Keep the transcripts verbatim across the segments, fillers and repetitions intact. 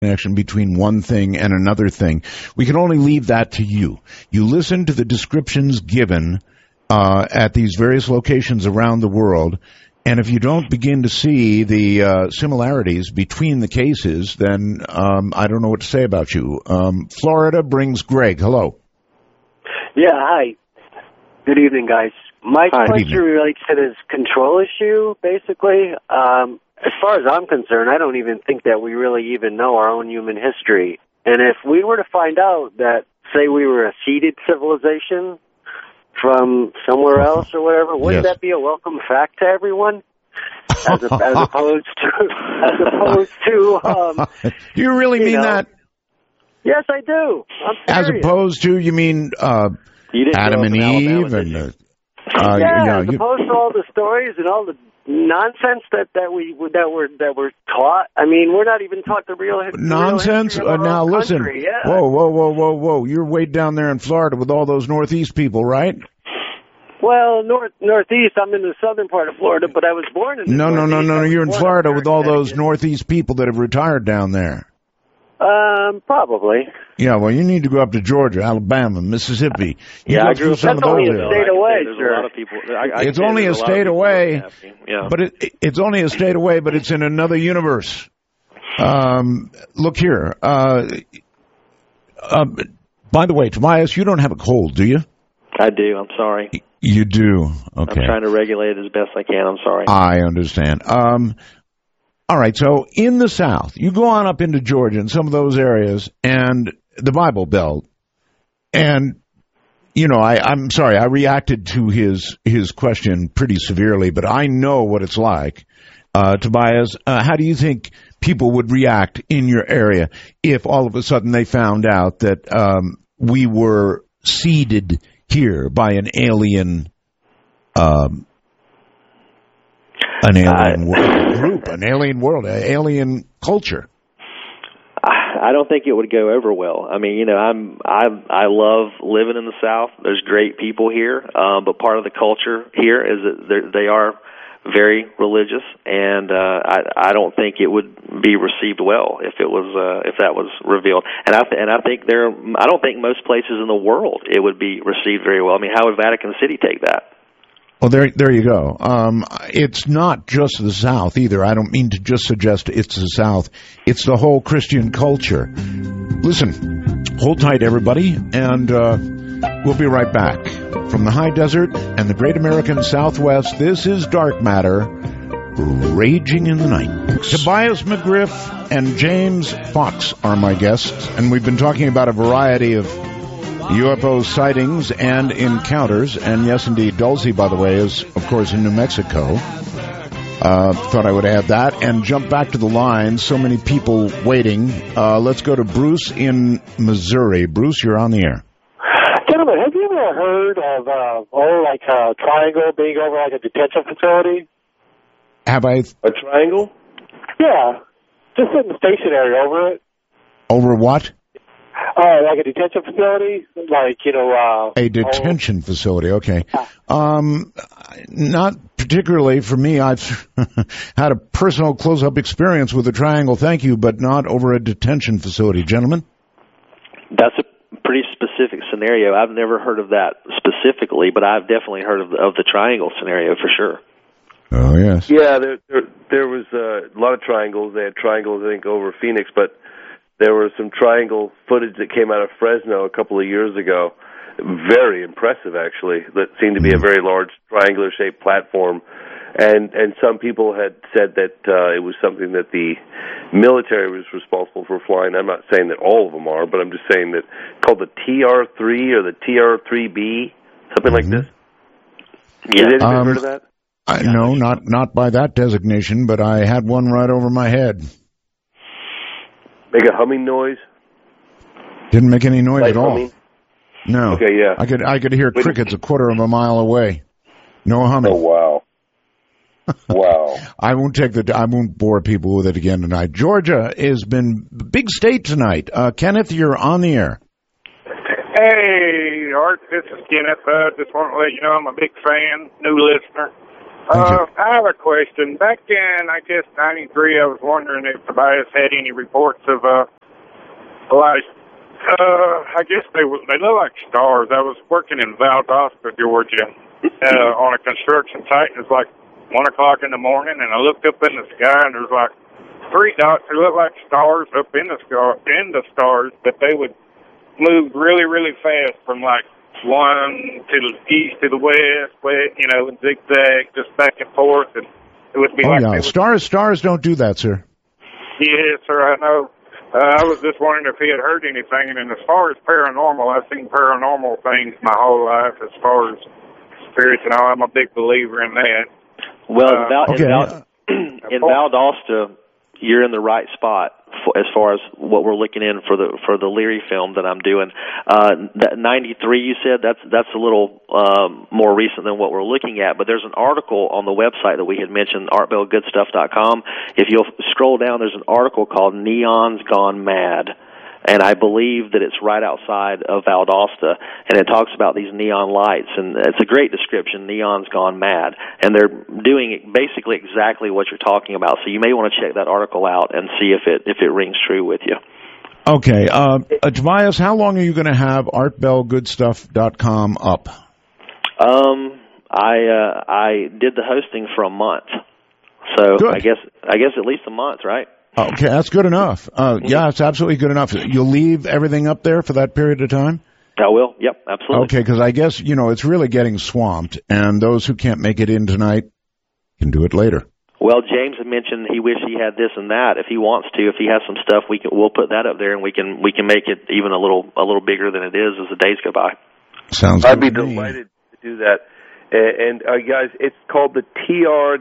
connection between one thing and another thing. We can only leave that to you. You listen to the descriptions given uh, at these various locations around the world, and if you don't begin to see the uh, similarities between the cases, then um, I don't know what to say about you. Um, Florida brings Greg. Hello. Yeah, hi. Good evening, guys. My Hi, question relates to this control issue, basically. Um, as far as I'm concerned, I don't even think that we really even know our own human history. And if we were to find out that, say, we were a seeded civilization from somewhere else or whatever, wouldn't Yes. that be a welcome fact to everyone? As, a, as opposed to, as opposed to, um, Do you really you mean know, that? Yes, I do. I'm As serious. opposed to, you mean uh, You didn't Adam grow up and in Alabama, Eve did and you? uh, uh, yeah, yeah, as you, opposed to all the stories and all the nonsense that, that we that were that were taught. I mean, we're not even taught the real the nonsense. Real history Uh, of our now own listen. country. Yeah. Whoa, whoa, whoa, whoa, whoa! You're way down there in Florida with all those Northeast people, right? Well, north northeast. I'm in the southern part of Florida, but I was born in the No, no, no, Northeast. no, I no. was You're in born Florida up with there all in those Connecticut. Northeast people that have retired down there. Um, probably. Yeah, well, you need to go up to Georgia, Alabama, Mississippi. You Yeah, go I grew through up some That's of only those a areas. state I can away, say there's sir. a lot of people. I, I It's can say only there's a lot of state people away, that are happy. Yeah. but it, it's only a state away, but it's in another universe. Um, look here. Uh, uh, by the way, Tobias, you don't have a cold, do you? I do. I'm sorry. You do. Okay. I'm trying to regulate it as best I can. I'm sorry. I understand. Um, all right. So in the South, you go on up into Georgia and some of those areas and the Bible Belt, and you know, I, I'm sorry, I reacted to his his question pretty severely, but I know what it's like. Uh, Tobias, uh, how do you think people would react in your area if all of a sudden they found out that um, we were seeded here by an alien, um, an alien world, group, an alien world, an alien culture? I don't think it would go over well. I mean, you know, I'm I I love living in the South. There's great people here, um, but part of the culture here is that they are very religious, and uh, I I don't think it would be received well if it was uh, if that was revealed. And I th- and I think there I don't think most places in the world it would be received very well. I mean, how would Vatican City take that? Well, there, there you go. Um, it's not just the South either. I don't mean to just suggest it's the South. It's the whole Christian culture. Listen, hold tight, everybody, and uh, we'll be right back. From the high desert and the great American Southwest, this is Dark Matter, raging in the night. Tobias McGriff and James Fox are my guests, and we've been talking about a variety of U F O sightings and encounters. And yes, indeed, Dulcie, by the way, is, of course, in New Mexico. Uh, thought I would add that and jump back to the line. So many people waiting. Uh, let's go to Bruce in Missouri. Bruce, you're on the air. Gentlemen, have you ever heard of, uh, oh, like a triangle being over like a detention facility? Have I? A triangle? Yeah. Just sitting stationary over it. Over what? Uh, like a detention facility, like, you know, uh... A detention oh. facility, okay. Um, not particularly for me. I've had a personal close-up experience with a triangle, thank you, but not over a detention facility. Gentlemen? That's a pretty specific scenario. I've never heard of that specifically, but I've definitely heard of the, of the triangle scenario for sure. Oh, yes. Yeah, there, there, there was uh, a lot of triangles. They had triangles, I think, over Phoenix, but there was some triangle footage that came out of Fresno a couple of years ago. Very impressive, actually. That seemed to be a very large triangular-shaped platform. And and some people had said that uh, it was something that the military was responsible for flying. I'm not saying that all of them are, but I'm just saying that called the T R three or the T R three B, something mm-hmm. like this. Yeah. Has anybody um, heard of that? I, no, not, not by that designation, but I had one right over my head. Make a humming noise? Didn't make any noise Light at all. humming? No. Okay, yeah. I could I could hear Wait, crickets a quarter of a mile away. No humming. Oh, wow. Wow. I won't take the I won't bore people with it again tonight. Georgia has been a big state tonight. Uh, Kenneth, you're on the air. Hey, Art, this is Kenneth. I uh, just want to let you know I'm a big fan, new listener. Thank uh, you. I have a question. Back in, I guess, ninety-three, I was wondering if Tobias had any reports of, uh, like, uh, I guess they were, they look like stars. I was working in Valdosta, Georgia, uh, on a construction site, and it's like one o'clock in the morning, and I looked up in the sky, and there's like three dots that look like stars up in the sky, in the stars, but they would move really, really fast from like one to the east to the west, west, you know, and zigzag, just back and forth, and it would be Oh, like yeah. would, Stars, stars don't do that, sir. yes, sir, I know. Uh, I was just wondering if he had heard anything, and as far as paranormal, I've seen paranormal things my whole life. As far as spirits and all, I'm a big believer in that. Well, Uh, in, Val- okay. in, Val- in Valdosta, you're in the right spot for, as far as what we're looking in for the for the Leary film that I'm doing. Uh, that ninety-three, you said that's that's a little um, more recent than what we're looking at. But there's an article on the website that we had mentioned, art bell good stuff dot com. If you'll scroll down, there's an article called "Neon's Gone Mad." And I believe that it's right outside of Valdosta, and it talks about these neon lights, and it's a great description, Neon's Gone Mad, and they're doing basically exactly what you're talking about, so you may want to check that article out and see if it if it rings true with you. Okay. Uh, uh, Tobias, how long are you going to have art bell good stuff dot com up? Um, I uh, I did the hosting for a month, so Good. I guess I guess at least a month, right? Okay, that's good enough. Uh, yeah, it's absolutely good enough. You'll leave everything up there for that period of time? I will. Yep, absolutely. Okay, because I guess, you know, it's really getting swamped, and those who can't make it in tonight can do it later. Well, James had mentioned he wished he had this and that. If he wants to, if he has some stuff, we can we'll put that up there, and we can we can make it even a little a little bigger than it is as the days go by. Sounds I'd be good to me. delighted to do that. And, and uh, guys, it's called the T R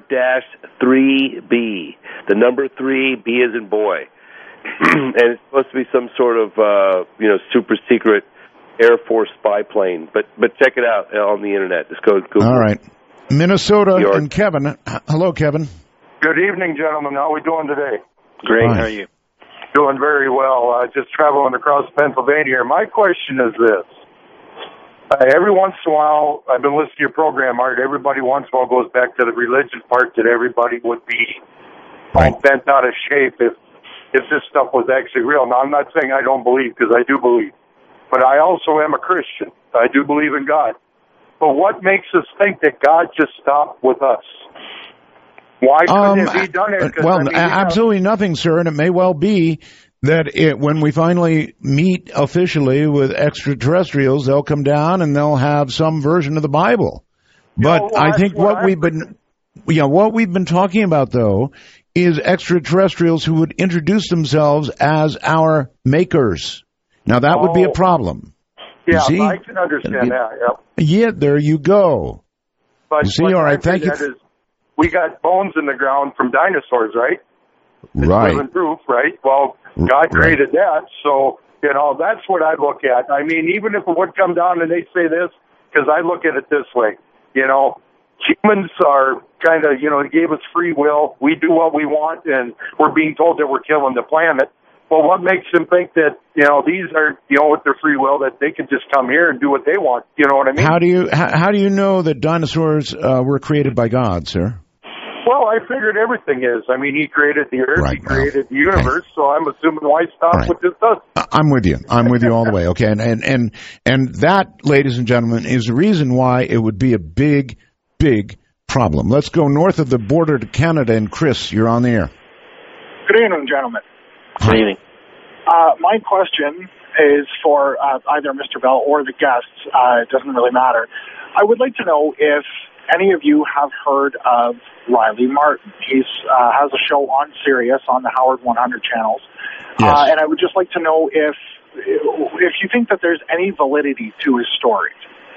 three B. The number three, B as in boy. And it's supposed to be some sort of, uh, you know, super secret Air Force spy plane. But but check it out on the Internet. Just go Google. All right. Minnesota York. and Kevin. H- Hello, Kevin. Good evening, gentlemen. How are we doing today? Great. Fine. How are you? Doing very well. Uh, just traveling across Pennsylvania. My question is this. Uh, every once in a while, I've been listening to your program, Art. Everybody once in a while goes back to the religion part that everybody would be all Right. bent out of shape if if this stuff was actually real. Now, I'm not saying I don't believe, because I do believe. But I also am a Christian. I do believe in God. But what makes us think that God just stopped with us? Why couldn't Um, it be done there? 'Cause, well, I mean, a- you know, absolutely nothing, sir, and it may well be that it, when we finally meet officially with extraterrestrials, they'll come down and they'll have some version of the Bible. But know, I that's think what what I- we've been, yeah, what we've been talking about though is extraterrestrials who would introduce themselves as our makers. Now that would be a Oh. problem. You Yeah, see? I can understand that. Yep. Yeah, there you go. But You see, what all right, I thank you that is, we got bones in the ground from dinosaurs, right? It's Right. living proof, right? Well, God Right. created that, so, you know, that's what I look at. I mean, even if it would come down and they say this, because I look at it this way, you know, humans are kind of, you know, they gave us free will. We do what we want, and we're being told that we're killing the planet. Well, what makes them think that, you know, these are, you know, with their free will, that they can just come here and do what they want? You know what I mean? How do you how, how do you know that dinosaurs uh, were created by God, sir? Well, I figured everything is. I mean, he created the earth, Right, he created well, the universe, so I'm assuming why stop Right. with this does. I- I'm with you. I'm with you all the way. Okay, and and and and that, ladies and gentlemen, is the reason why it would be a big, big problem. Let's go north of the border to Canada, and Chris, you're on the air. Good evening, gentlemen. Good evening. Uh, my question is for uh, either Mister Bell or the guests. Uh, it doesn't really matter. I would like to know if any of you have heard of Riley Martin. He uh, has a show on Sirius on the Howard one hundred channels. Yes. Uh, and I would just like to know if if you think that there's any validity to his stories.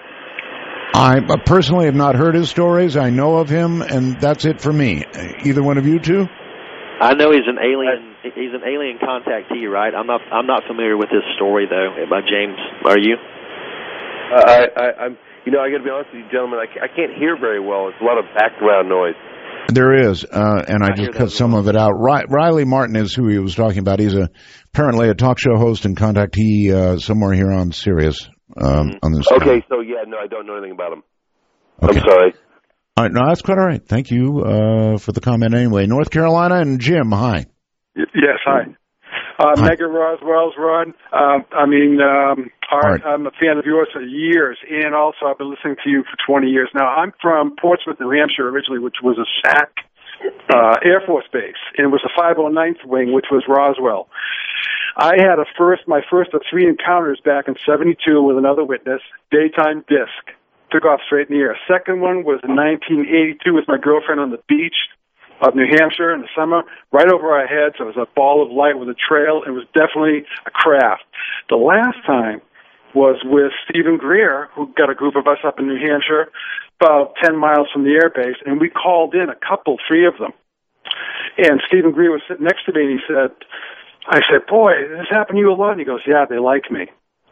I uh, personally have not heard his stories. I know of him, and that's it for me. Either one of you two? I know he's an alien. He's an alien contactee, right? I'm not. I'm not familiar with his story though. By James, are you? Uh, I, I, I'm, you know, I got to be honest with you, gentlemen. I, ca- I can't hear very well. It's a lot of background noise. There is, uh, and I, I hear just that cut as some well. of it out. Ri- Riley Martin is who he was talking about. He's a apparently a talk show host and contactee uh, somewhere here on Sirius. Um, Mm-hmm. on this. Okay, so yeah, no, I don't know anything about him. Okay. I'm sorry. All right, no, that's quite all right. Thank you uh, for the comment anyway. North Carolina and Jim, hi. Y- yes, hi. Uh, hi. Megan Roswell's run. Uh, I mean, um, Art, Art, I'm a fan of yours for years, and also I've been listening to you for twenty years now. I'm from Portsmouth, New Hampshire originally, which was a S A C uh, Air Force base, and it was the five oh ninth Wing, which was Roswell. I had a first, my first of three encounters back in seventy-two with another witness, daytime disc. Took off straight in the air. Second one was in nineteen eighty-two with my girlfriend on the beach of New Hampshire in the summer, right over our heads. It was a ball of light with a trail. It was definitely a craft. The last time was with Stephen Greer, who got a group of us up in New Hampshire, about ten miles from the air base, and we called in a couple, three of them. And Stephen Greer was sitting next to me, and he said, I said, boy, this happened to you a lot. And he goes, yeah, they like me.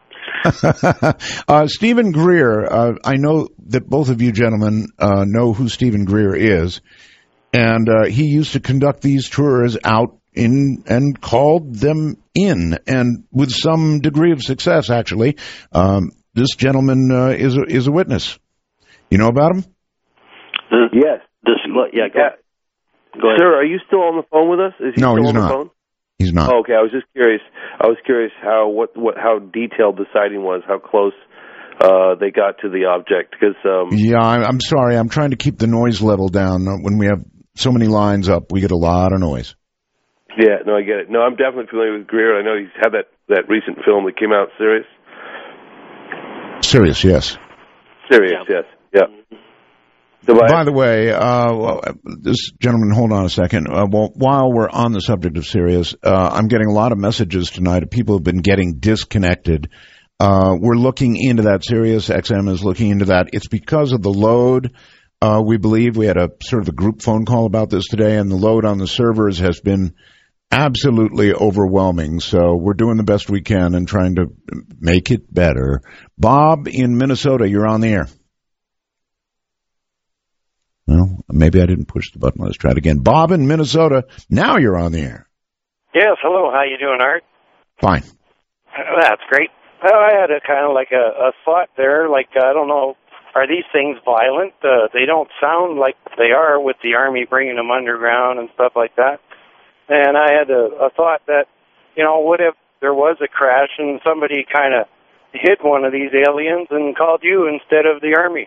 uh, Stephen Greer, uh, I know that both of you gentlemen uh, know who Stephen Greer is, and uh, he used to conduct these tours out in and called them in, and with some degree of success, actually. Um, this gentleman uh, is a, is a witness. You know about him? Uh, yes. This, yeah, go, yeah. go ahead. Sir, are you still on the phone with us? Is he no, still he's on the not. phone? He's not. Oh, okay, I was just curious. I was curious how what, what how detailed the sighting was, how close uh, they got to the object. Because um, yeah, I'm, I'm sorry. I'm trying to keep the noise level down. When we have so many lines up, we get a lot of noise. Yeah, no, I get it. No, I'm definitely familiar with Greer. I know he's had that, that recent film that came out, Sirius. Sirius, yes. Sirius, Yeah. yes, yeah. So by, By the way, uh, this gentleman, hold on a second. Uh, well, while we're on the subject of Sirius, uh, I'm getting a lot of messages tonight of people who've been getting disconnected. Uh, we're looking into that. Sirius X M is looking into that. It's because of the load. Uh, we believe we had a sort of a group phone call about this today, and the load on the servers has been absolutely overwhelming. So we're doing the best we can and trying to make it better. Bob in Minnesota, you're on the air. Well, maybe I didn't push the button. Let's try it again. Bob in Minnesota, now you're on the air. Yes, hello. How you doing, Art? Fine. That's great. Well, I had a kind of like a, a thought there. Like, I don't know, are these things violent? Uh, they don't sound like they are with the Army bringing them underground and stuff like that. And I had a, a thought that, you know, what if there was a crash and somebody kind of hit one of these aliens and called you instead of the Army?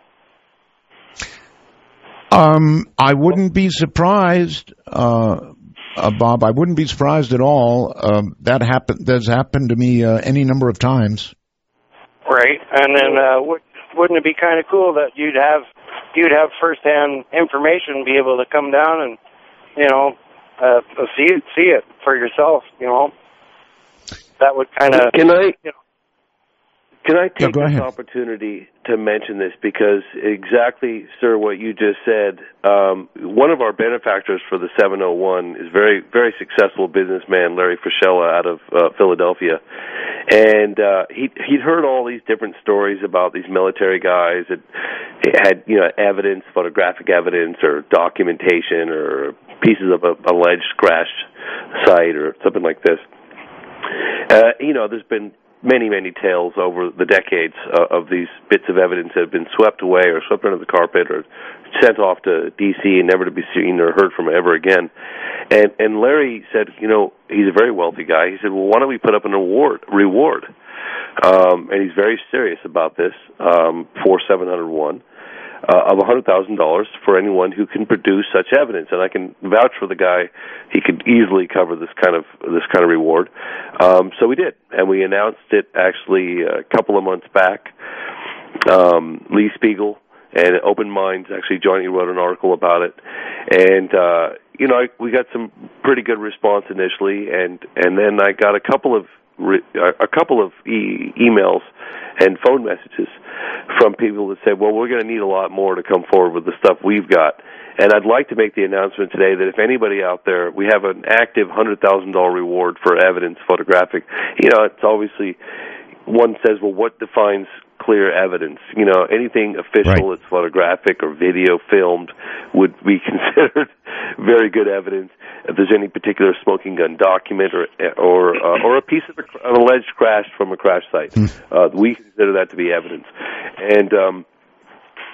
Um, I wouldn't be surprised, uh, uh, Bob. I wouldn't be surprised at all. Um, that happened. That's happened to me uh, any number of times. Right, and then uh, w- wouldn't it be kind of cool that you'd have you'd have firsthand information, be able to come down and you know uh, see it, see it for yourself. You know, that would kind of can I? You know, Can I take no, this ahead. opportunity to mention this because exactly, sir, what you just said, um, one of our benefactors for the seven oh one is very, very successful businessman, Larry Frischella out of uh, Philadelphia. And uh, he, he'd heard all these different stories about these military guys that had, you know, evidence, photographic evidence or documentation or pieces of a alleged crash site or something like this. Uh, you know, there's been many, many tales over the decades uh, of these bits of evidence that have been swept away or swept under the carpet or sent off to D C and never to be seen or heard from ever again. And and Larry said, you know, he's a very wealthy guy. He said, well, why don't we put up an award, reward? Um, and he's very serious about this um, for seven oh one. Uh, of one hundred thousand dollars for anyone who can produce such evidence, and I can vouch for the guy. He could easily cover this kind of this kind of reward. Um, so we did, and we announced it actually a couple of months back. Um, Lee Spiegel and Open Minds actually jointly wrote an article about it, and uh, you know I, we got some pretty good response initially, and and then I got a couple of re- a couple of e- emails and phone messages from people that said, well, we're going to need a lot more to come forward with the stuff we've got. And I'd like to make the announcement today that if anybody out there, we have an active one hundred thousand dollars reward for evidence, photographic. You know, it's obviously, one says, well, what defines clear evidence? You know, anything official Right. that's photographic or video filmed would be considered very good evidence. If there's any particular smoking gun document or or uh, or a piece of a, an alleged crash from a crash site, uh, we consider that to be evidence. And um,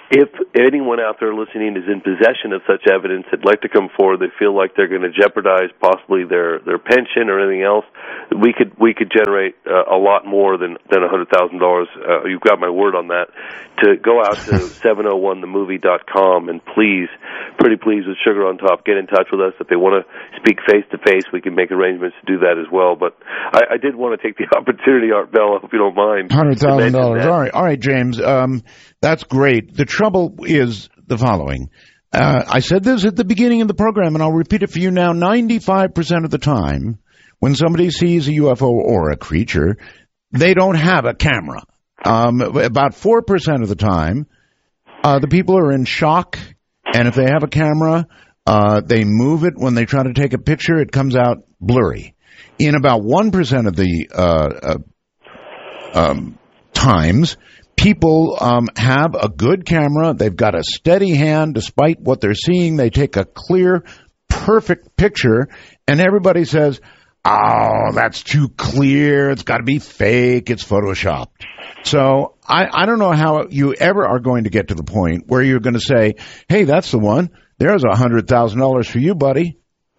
if anyone out there listening is in possession of such evidence, they'd like to come forward, they feel like they're going to jeopardize possibly their, their pension or anything else, we could we could generate uh, a lot more than, than one hundred thousand dollars. Uh, you've got my word on that. To go out to seven oh one the movie dot com and please, pretty please, with Sugar on Top, get in touch with us. If they want to speak face-to-face, we can make arrangements to do that as well. But I, I did want to take the opportunity, Art Bell, I hope you don't mind. one hundred thousand dollars. All right, all right, James. Um, that's great. The trouble is the following. Uh, I said this at the beginning of the program, and I'll repeat it for you now. ninety-five percent of the time, when somebody sees a U F O or a creature, they don't have a camera. Um, about four percent of the time, uh, the people are in shock, and if they have a camera, uh, they move it. When they try to take a picture, it comes out blurry. In about one percent of the uh, uh, um, times, people um, have a good camera. They've got a steady hand despite what they're seeing. They take a clear, perfect picture, and everybody says, oh, that's too clear. It's got to be fake. It's photoshopped. So I, I don't know how you ever are going to get to the point where you're going to say, hey, that's the one. There's one hundred thousand dollars for you, buddy.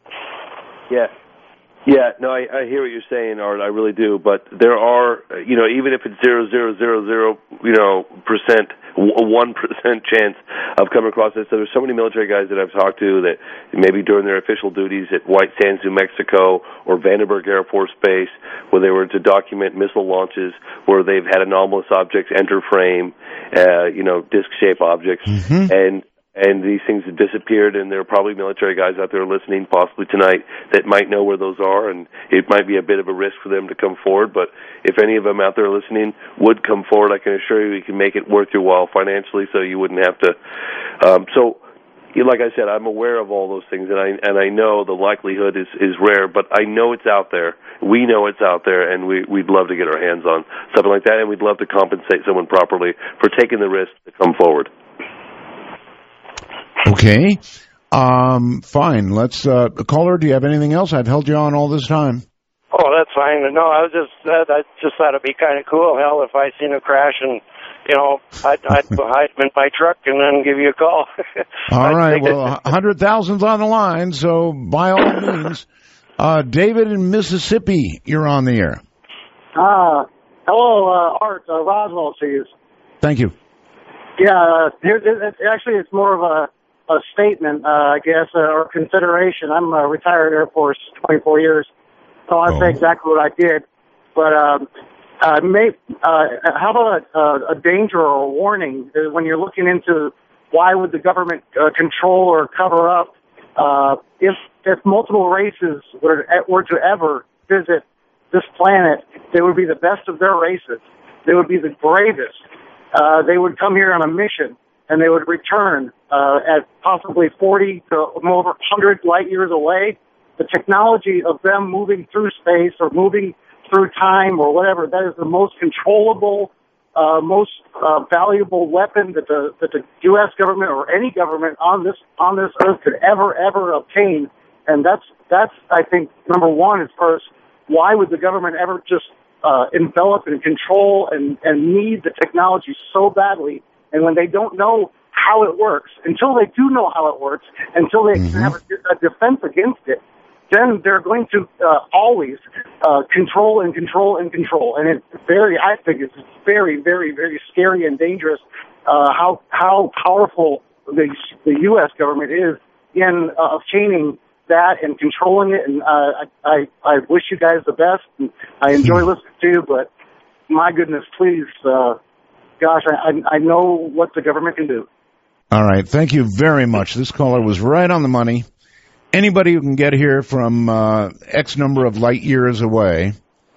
Yeah. Yeah, no, I, I hear what you're saying, Art. I really do. But there are, you know, even if it's zero zero zero zero, you know, percent, a one percent chance of coming across this. So there's so many military guys that I've talked to that maybe during their official duties at White Sands, New Mexico, or Vandenberg Air Force Base, where they were to document missile launches, where they've had anomalous objects enter frame, uh, you know, disc-shaped objects, mm-hmm. and. And these things have disappeared, and there are probably military guys out there listening, possibly tonight, that might know where those are, and it might be a bit of a risk for them to come forward. But if any of them out there listening would come forward, I can assure you we can make it worth your while financially, so you wouldn't have to. Um, so, like I said, I'm aware of all those things, and I and I know the likelihood is, is rare, but I know it's out there. We know it's out there, and we, we'd love to get our hands on something like that, and we'd love to compensate someone properly for taking the risk to come forward. Okay. Um, fine. Let's, uh, caller, do you have anything else? I've held you on all this time. Oh, that's fine. No, I was just, uh, I just thought it'd be kind of cool. Hell, if I seen a crash and, you know, I'd, I'd hide in my truck and then give you a call. All right. Well, one hundred thousand's on the line, so by all means. Uh, David in Mississippi, you're on the air. Uh, hello, uh, Art, uh, Roswell to you. Thank you. Yeah, uh, here, it, actually, it's more of a, a statement, uh, I guess, uh, or consideration. I'm a retired Air Force, twenty-four years, so I'll oh. say exactly what I did. But um, uh, may, uh, how about a, a danger or a warning when you're looking into why would the government uh, control or cover up uh, if if multiple races were, were to ever visit this planet, they would be the best of their races. They would be the bravest. Uh, they would come here on a mission, and they would return uh, at possibly forty to over one hundred light years away. The technology of them moving through space or moving through time or whatever, that is the most controllable, uh, most uh, valuable weapon that the that the U S government or any government on this on this earth could ever ever obtain. And that's that's I think number one as far as why would the government ever just Uh, envelop and control and, and need the technology so badly, and when they don't know how it works, until they do know how it works, until they mm-hmm. have a, a defense against it, then they're going to uh, always uh, control and control and control. And it's very, I think it's very, very, very scary and dangerous uh, how how powerful the the U S government is in uh, obtaining that and controlling it, and uh, I, I wish you guys the best. And I enjoy listening to you, but my goodness, please, uh, gosh, I, I know what the government can do. All right, thank you very much. This caller was right on the money. Anybody who can get here from uh, X number of light years away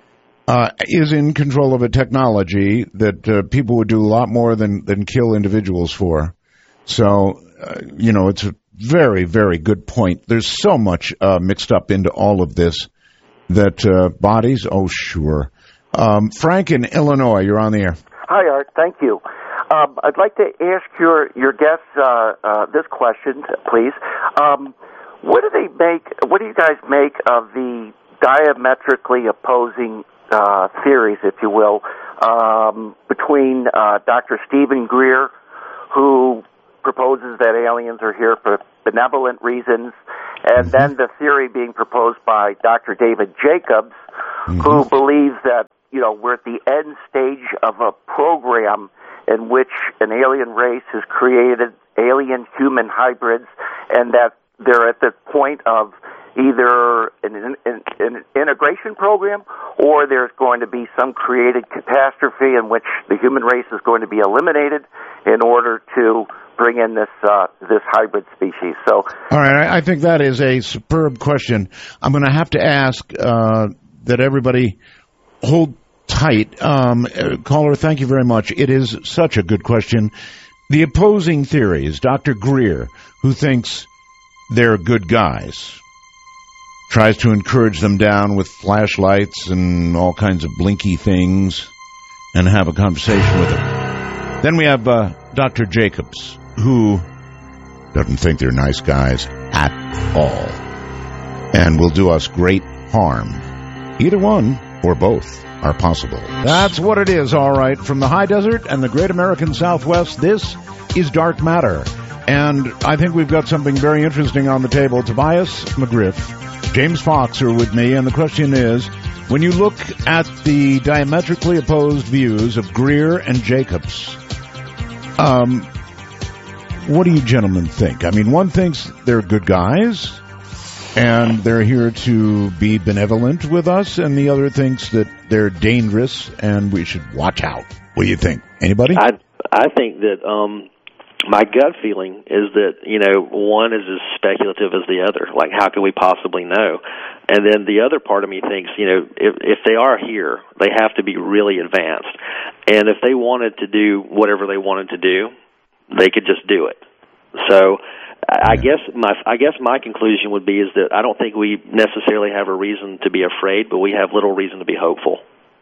uh, is in control of a technology that uh, people would do a lot more than, than kill individuals for. So, uh, you know, it's a very, very good point. There's so much uh, mixed up into all of this that uh, bodies, oh, sure. Um, Frank in Illinois, you're on the air. Hi, Art. Thank you. Um, I'd like to ask your, your guests uh, uh, this question, please. Um, what do they make, what do you guys make of the diametrically opposing uh, theories, if you will, um, between uh, Doctor Stephen Greer, who proposes that aliens are here for benevolent reasons, and mm-hmm. then the theory being proposed by Doctor David Jacobs, mm-hmm. who believes that, you know, we're at the end stage of a program in which an alien race has created alien-human hybrids, and that they're at the point of either an, an, an integration program, or there's going to be some created catastrophe in which the human race is going to be eliminated in order to bring in this uh, this hybrid species. So, all right, I think that is a superb question. I'm going to have to ask uh, that everybody hold tight. Um, caller, thank you very much. It is such a good question. The opposing theories, Doctor Greer, who thinks they're good guys, tries to encourage them down with flashlights and all kinds of blinky things and have a conversation with them. Then we have uh, Doctor Jacobs, who doesn't think they're nice guys at all and will do us great harm. Either one or both are possible. That's what it is, all right. From the high desert and the great American Southwest, this is Dark Matter. And I think we've got something very interesting on the table. Tobias McGriff, James Fox are with me, and the question is, when you look at the diametrically opposed views of Greer and Jacobs, um, what do you gentlemen think? I mean, one thinks they're good guys, and they're here to be benevolent with us, and the other thinks that they're dangerous, and we should watch out. What do you think? Anybody? I I think that um, my gut feeling is that, you know, one is as speculative as the other. Like, how can we possibly know? And then the other part of me thinks, you know, if, if they are here, they have to be really advanced. And if they wanted to do whatever they wanted to do, they could just do it. So I guess my I guess my conclusion would be is that I don't think we necessarily have a reason to be afraid, but we have little reason to be hopeful.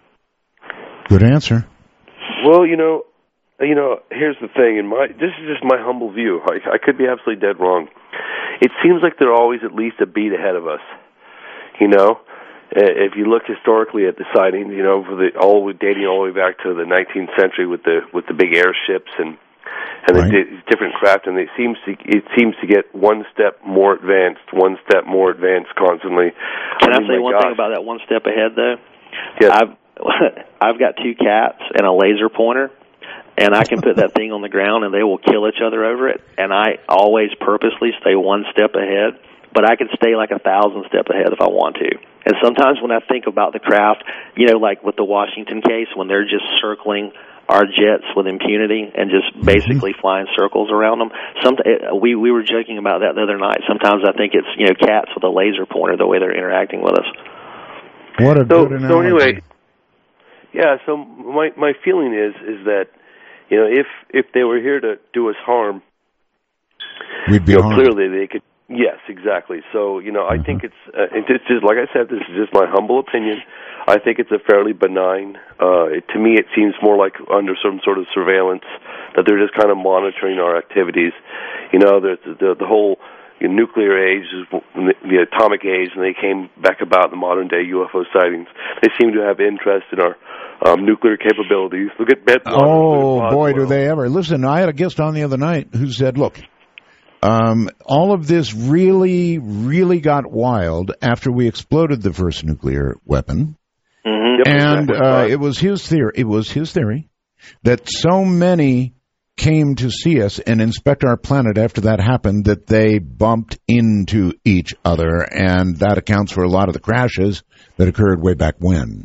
Good answer. Well, you know, you know, here's the thing, and my this is just my humble view. I, I could be absolutely dead wrong. It seems like they're always at least a beat ahead of us. You know, if you look historically at the sightings, you know, for the all dating all the way back to the nineteenth century with the with the big airships and. And right. the di- different craft, and it seems to it seems to get one step more advanced, one step more advanced constantly. Can I, I mean, say one gosh. thing about that one step ahead, though? Yes. I've I've got two cats and a laser pointer, and I can put that thing on the ground, and they will kill each other over it. And I always purposely stay one step ahead, but I can stay like a thousand step ahead if I want to. And sometimes when I think about the craft, you know, like with the Washington case, when they're just circling our jets with impunity and just basically mm-hmm. flying circles around them. Some we we were joking about that the other night. Sometimes I think it's, you know, cats with a laser pointer, the way they're interacting with us. What a so, good analogy. So anyway, yeah. So my my feeling is is that, you know, if if they were here to do us harm, we'd be you know, harmed. clearly they could. Yes, exactly. So, you know, I mm-hmm. think it's, uh, it's just, like I said, this is just my humble opinion. I think it's a fairly benign, uh, it, to me it seems more like under some sort of surveillance, that they're just kind of monitoring our activities. You know, the, the, the whole you know, nuclear age, the, the atomic age, and they came back about the modern day U F O sightings. They seem to have interest in our um, nuclear capabilities. Look at Beth. Oh, boy, do they ever. Listen, I had a guest on the other night who said, look, Um, all of this really, really got wild after we exploded the first nuclear weapon. Mm-hmm. And uh, it was his theory. It was his theory that so many came to see us and inspect our planet after that happened that they bumped into each other, and that accounts for a lot of the crashes that occurred way back when.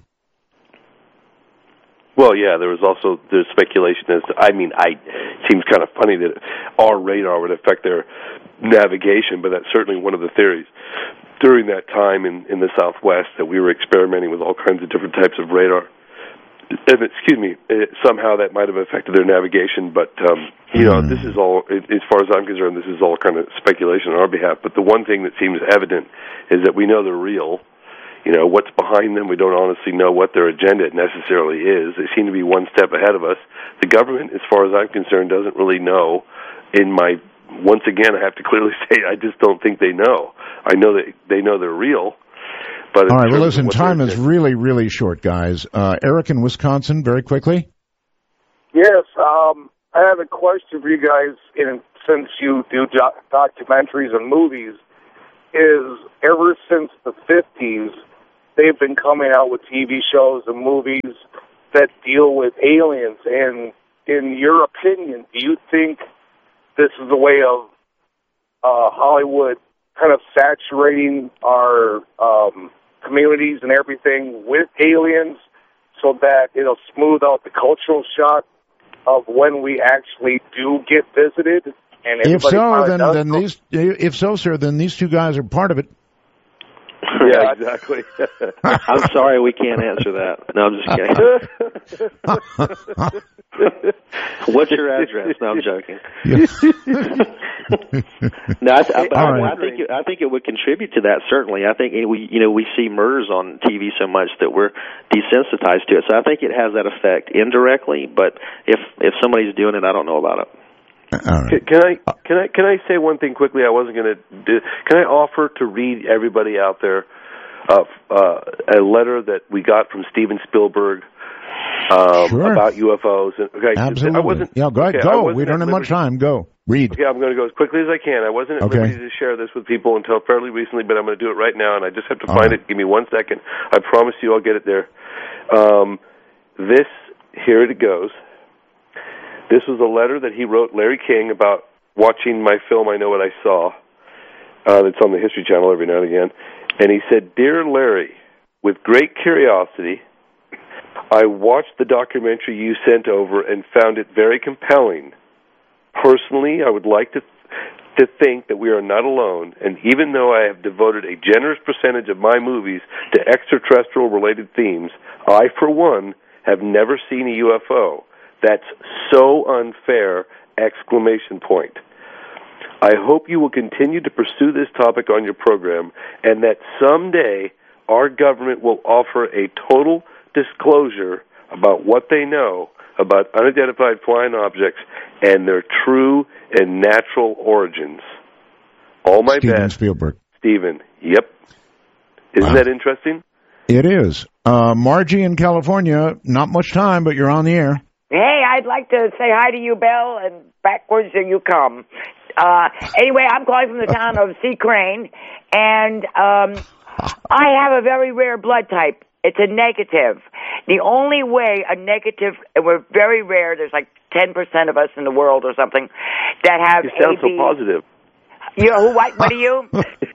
Well, yeah, there was also the speculation as to, I mean, I, it seems kind of funny that our radar would affect their navigation, but that's certainly one of the theories. During that time in, in the Southwest that we were experimenting with all kinds of different types of radar, and excuse me, it, somehow that might have affected their navigation, but, um, you know, this is all, it, as far as I'm concerned, this is all kind of speculation on our behalf, but the one thing that seems evident is that we know they're real. You know, what's behind them, we don't honestly know what their agenda necessarily is. They seem to be one step ahead of us. The government, as far as I'm concerned, doesn't really know. In my, once again, I have to clearly say, I just don't think they know. I know that they know they're real. But all right, well, listen, time is really, really short, guys. Uh, Eric in Wisconsin, very quickly. Yes, um, I have a question for you guys. In since you do doc- documentaries and movies, is ever since the fifties, they've been coming out with T V shows and movies that deal with aliens. And in your opinion, do you think this is a way of uh, Hollywood kind of saturating our um, communities and everything with aliens so that it'll smooth out the cultural shock of when we actually do get visited? And if so, then, does then these, if so, sir, then these two guys are part of it. Yeah, exactly. I'm sorry we can't answer that. No, I'm just kidding. What's your address? No, I'm joking. no, I, I, but I, right. I think it, I think it would contribute to that. Certainly, I think we you know we see murders on T V so much that we're desensitized to it. So I think it has that effect indirectly. But if if somebody's doing it, I don't know about it. All right. Can I can I can I say one thing quickly? I wasn't going to do. Can I offer to read everybody out there uh, uh, a letter that we got from Steven Spielberg um, sure. about U F Os? Okay, absolutely. I wasn't, yeah, go ahead. okay, Go. We don't have much time. Go. Read. Okay, I'm going to go as quickly as I can. I wasn't at okay. liberty to share this with people until fairly recently, but I'm going to do it right now, and I just have to All find right. it. Give me one second. I promise you I'll get it there. Um, this, here it goes. This was a letter that he wrote Larry King about watching my film, I Know What I Saw. Uh, it's on the History Channel every now and again. And he said, Dear Larry, with great curiosity, I watched the documentary you sent over and found it very compelling. Personally, I would like to to think that we are not alone, and even though I have devoted a generous percentage of my movies to extraterrestrial-related themes, I, for one, have never seen a U F O. That's so unfair! Exclamation point. I hope you will continue to pursue this topic on your program, and that someday our government will offer a total disclosure about what they know about unidentified flying objects and their true and natural origins. All my Steven best. Spielberg. Steven. Yep. Isn't wow. that interesting? It is. Uh, Margie in California, not much time, but you're on the air. Hey, I'd like to say hi to you, Bill, and backwards you come. Uh, anyway, I'm calling from the town of Sea Crane, and um, I have a very rare blood type. It's a negative. The only way a negative, and we're very rare, there's like ten percent of us in the world or something, that have You sound A B. so positive. You know, what, what are you?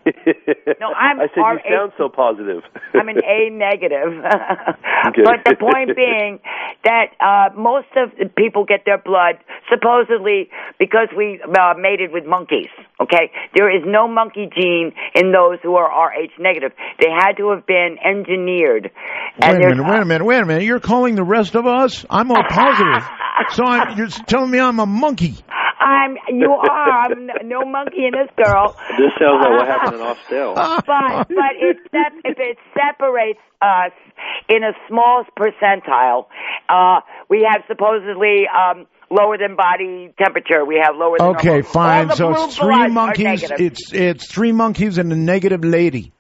No, I'm I said R- you sound so positive. I'm an A negative. Okay. But the point being that uh, most of the people get their blood supposedly because we uh, mated with monkeys, okay? There is no monkey gene in those who are R H negative. They had to have been engineered. Wait a minute, wait a minute, wait a minute. You're calling the rest of us? I'm all positive. So I'm, you're telling me I'm a monkey. I'm, you are. I'm no monkey in this girl. This sounds like what happened in Austell. But but it sep- if it separates us in a small percentile, uh, we have supposedly um, lower than body temperature. We have lower than Okay, normal. fine. All the So blue it's three bloods are monkeys. negative. It's it's three monkeys and a negative lady.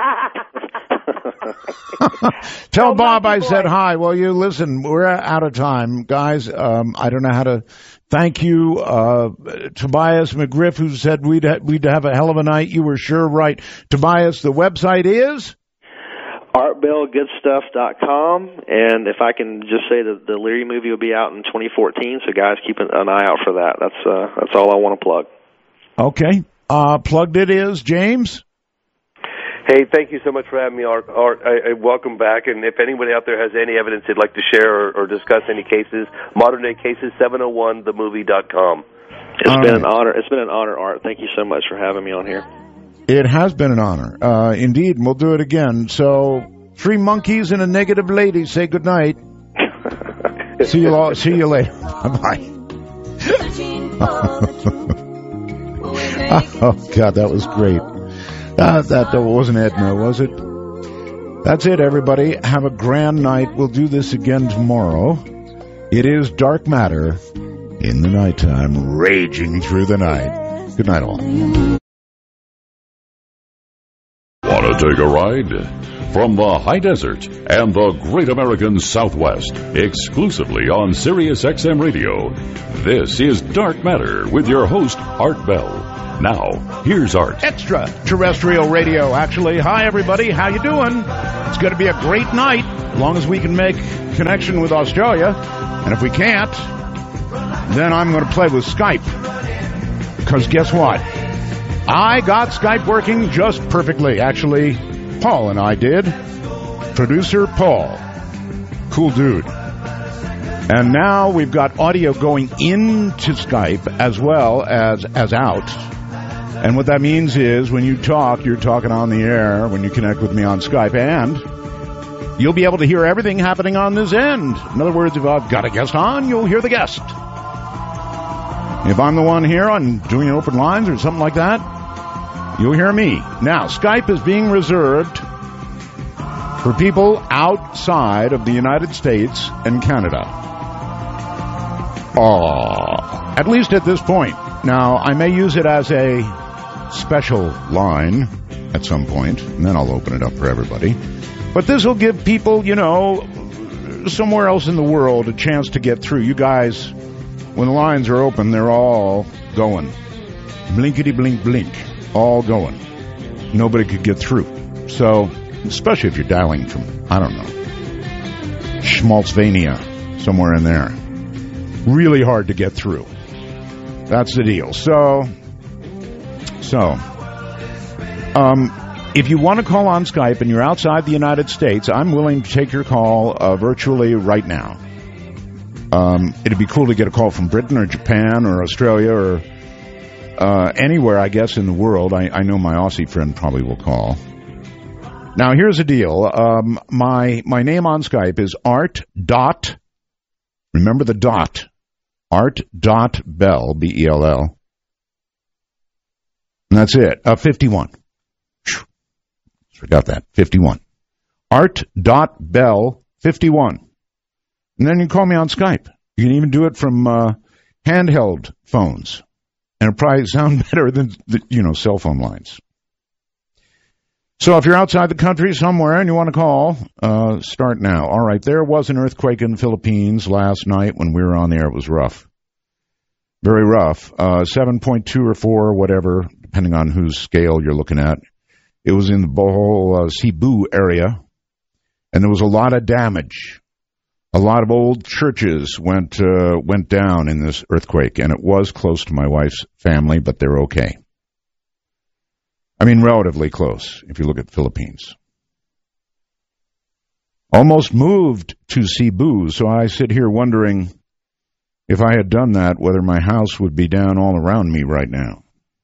Tell So Bob I monkey said boy. hi. Well, you listen. We're out of time, guys. Um, I don't know how to thank you, uh, Tobias McGriff, who said we'd ha- we'd have a hell of a night. You were sure right, Tobias. The website is art bell good stuff dot com, and if I can just say that the Leary movie will be out in twenty fourteen, so guys keep an, an eye out for that. That's uh, that's all I want to plug. Okay. Uh, plugged it is James. Hey, thank you so much for having me, Art. Art I, I welcome back. And if anybody out there has any evidence they'd like to share or, or discuss any cases, modern day cases, seven oh one the movie dot com. It's All been right. an honor. It's been an honor, Art. Thank you so much for having me on here. It has been an honor, uh, indeed. And we'll do it again. So, three monkeys and a negative lady. Say good night. see you. All, see you later. Bye. Oh God, that was great. Uh, that that wasn't Edna, was it? That's it, everybody. Have a grand night. We'll do this again tomorrow. It is Dark Matter in the nighttime, raging through the night. Good night, all. Want to take a ride? From the high desert and the great American Southwest, exclusively on Sirius X M Radio, this is Dark Matter with your host, Art Bell. Now, here's Art. Extraterrestrial radio, actually. Hi, everybody. How you doing? It's going to be a great night, as long as we can make connection with Australia. And if we can't, then I'm going to play with Skype. Because guess what? I got Skype working just perfectly. Actually, Paul and I did. Producer Paul. Cool dude. And now we've got audio going into Skype as well as, as out. And what that means is when you talk, you're talking on the air when you connect with me on Skype. And you'll be able to hear everything happening on this end. In other words, if I've got a guest on, you'll hear the guest. If I'm the one here on doing open lines or something like that, you'll hear me. Now, Skype is being reserved for people outside of the United States and Canada. Oh, at least at this point. Now, I may use it as a special line at some point, and then I'll open it up for everybody. But this will give people, you know, somewhere else in the world a chance to get through. You guys, when the lines are open, they're all going. Blinkety blink blink. All going. Nobody could get through. So, especially if you're dialing from, I don't know, Schmaltzvania, somewhere in there. Really hard to get through. That's the deal. So, so, um, if you want to call on Skype and you're outside the United States, I'm willing to take your call uh, virtually right now. Um, it'd be cool to get a call from Britain or Japan or Australia or uh, anywhere, I guess, in the world. I, I know my Aussie friend probably will call. Now, here's the deal. Um, my my name on Skype is Art dot. Remember the dot. Art dot Bell, B E L L. And that's it. Uh, fifty-one. Forgot that. fifty-one. Art dot Bell, fifty-one. And then you call me on Skype. You can even do it from uh, handheld phones. And it'll probably sound better than, the, you know, cell phone lines. So if you're outside the country somewhere and you want to call, uh, start now. All right, there was an earthquake in the Philippines last night when we were on the air. It was rough. Very rough. Uh, seven point two or four or whatever, depending on whose scale you're looking at. It was in the Bohol, uh, Cebu area, and there was a lot of damage. A lot of old churches went uh, went down in this earthquake, and it was close to my wife's family, but they're okay. I mean, relatively close, if you look at the Philippines. Almost moved to Cebu, so I sit here wondering if I had done that, whether my house would be down all around me right now.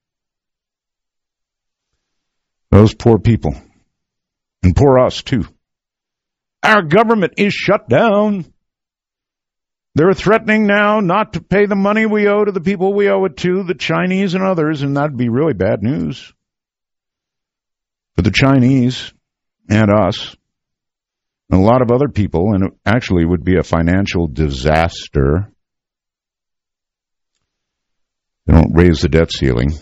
Those poor people. And poor us, too. Our government is shut down. They're threatening now not to pay the money we owe to the people we owe it to, the Chinese and others, and that'd be really bad news for the Chinese and us and a lot of other people, and it actually would be a financial disaster. They don't raise the debt ceiling.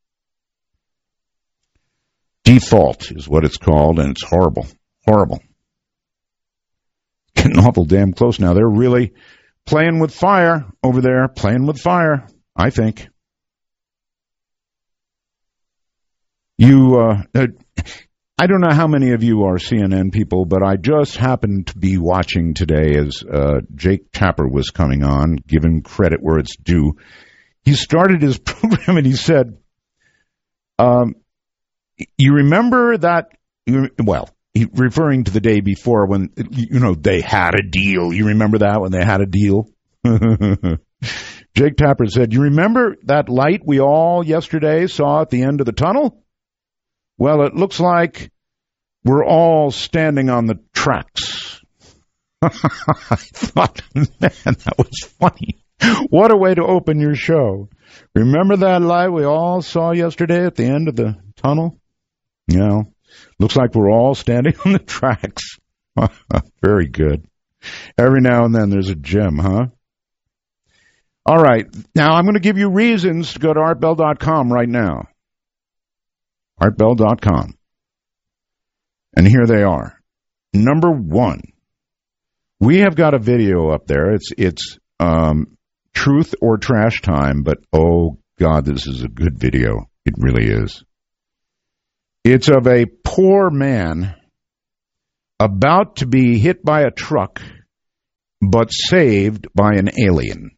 Default is what it's called, and it's horrible. Horrible. Getting awful damn close now. They're really playing with fire over there, playing with fire, I think. You, uh, uh, I don't know how many of you are C N N people, but I just happened to be watching today as uh, Jake Tapper was coming on, giving credit where it's due. He started his program and he said, um, you remember that, well, he, referring to the day before when, you know, they had a deal. You remember that when they had a deal? Jake Tapper said, you remember that light we all yesterday saw at the end of the tunnel? Well, it looks like we're all standing on the tracks. I thought, man, that was funny. What a way to open your show. Remember that light we all saw yesterday at the end of the tunnel? You know, looks like we're all standing on the tracks. Very good. Every now and then there's a gem, huh? All right. Now I'm going to give you reasons to go to art bell dot com right now. art bell dot com. And here they are. Number one, we have got a video up there. It's it's um, truth or trash time, but oh, God, this is a good video. It really is. It's of a poor man about to be hit by a truck, but saved by an alien.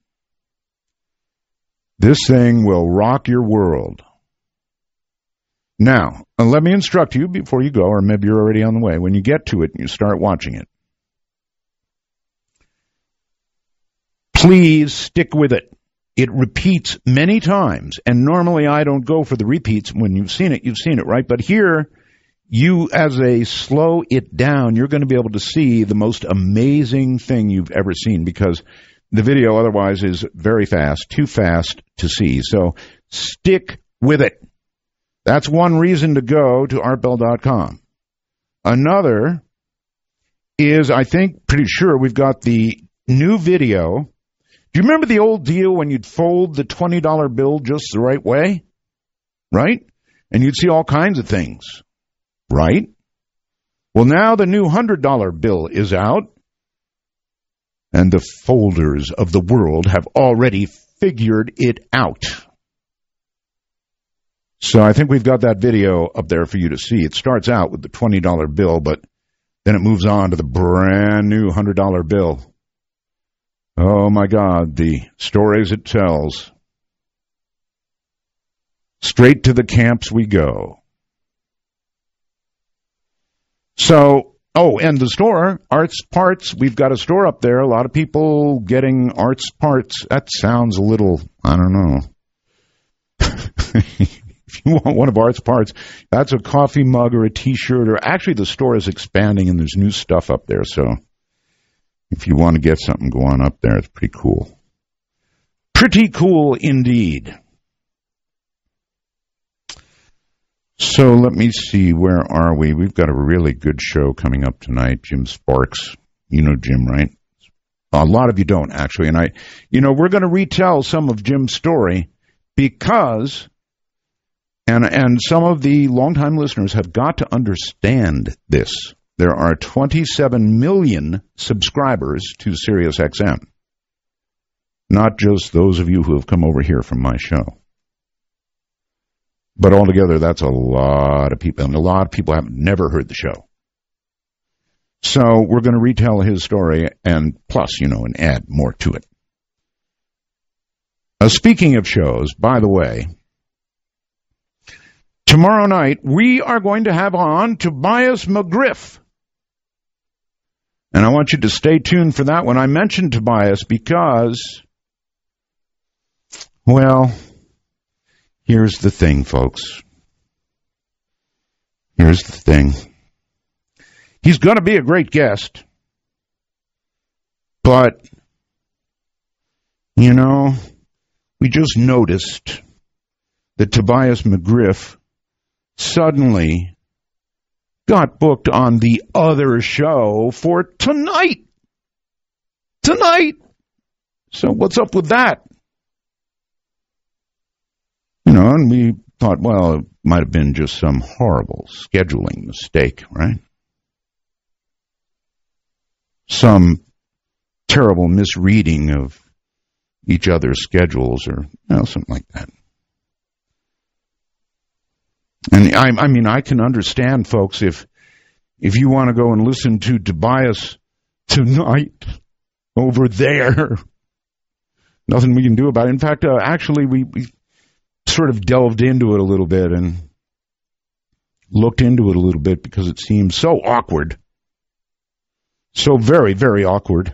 This thing will rock your world. Now, let me instruct you before you go, or maybe you're already on the way. When you get to it and you start watching it, please stick with it. It repeats many times, and normally I don't go for the repeats. When you've seen it, you've seen it, right? But here, you, as a slow it down, you're going to be able to see the most amazing thing you've ever seen, because the video otherwise is very fast, too fast to see. So stick with it. That's one reason to go to art bell dot com. Another is, I think, pretty sure we've got the new video. Do you remember the old deal when you'd fold the twenty dollar bill just the right way? Right? And you'd see all kinds of things. Right? Well, now the new one hundred dollar bill is out, and the folders of the world have already figured it out. So I think we've got that video up there for you to see. It starts out with the twenty dollar bill, but then it moves on to the brand new one hundred dollar bill. Oh, my God, the stories it tells. Straight to the camps we go. So, oh, and the store, Arts Parts, we've got a store up there. A lot of people getting Arts Parts. That sounds a little, I don't know. If you want one of Arts Parts, that's a coffee mug or a T-shirt. Or actually, the store is expanding, and there's new stuff up there. So if you want to get something, go on up there. It's pretty cool. Pretty cool indeed. So let me see, where are we? We've got a really good show coming up tonight. Jim Sparks. You know Jim, right? A lot of you don't, actually. And I, you know, we're going to retell some of Jim's story because, and and some of the longtime listeners have got to understand this. There are twenty-seven million subscribers to Sirius X M. Not just those of you who have come over here from my show. But altogether, that's a lot of people. And a lot of people have never heard the show. So we're going to retell his story and plus, you know, and add more to it. Uh, speaking of shows, by the way, tomorrow night we are going to have on Tobias McGriff. And I want you to stay tuned for that one. I mentioned Tobias because, well, here's the thing, folks. Here's the thing. He's going to be a great guest. But, you know, we just noticed that Tobias McGriff suddenly got booked on the other show for tonight. Tonight. So what's up with that? You know, and we thought, well, it might have been just some horrible scheduling mistake, right? Some terrible misreading of each other's schedules or, you know, something like that. And I, I mean, I can understand, folks, if if you want to go and listen to Tobias tonight over there, nothing we can do about it. In fact, uh, actually, we, we sort of delved into it a little bit and looked into it a little bit because it seemed so awkward. So very, very awkward.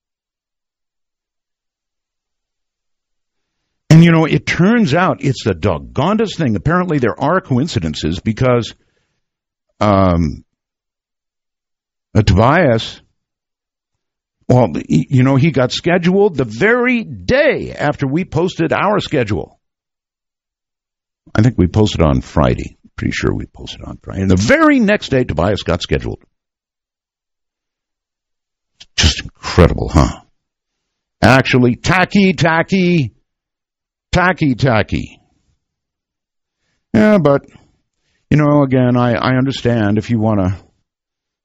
And, you know, it turns out it's the doggonedest thing. Apparently there are coincidences because um, uh, Tobias, well, he, you know, he got scheduled the very day after we posted our schedule. I think we posted on Friday. Pretty sure we posted on Friday. And the very next day, Tobias got scheduled. Just incredible, huh? Actually, tacky, tacky, tacky, tacky. Yeah, but, you know, again, I, I understand if you want to